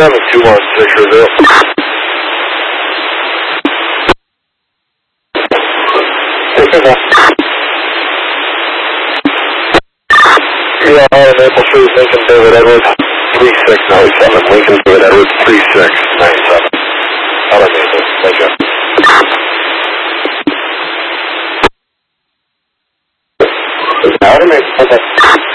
72160. Yeah, Maple Street, Lincoln, David Edwards, 3697. Lincoln, David Edwards, 3697. Out of Maple, thank you. Out of Maple, okay.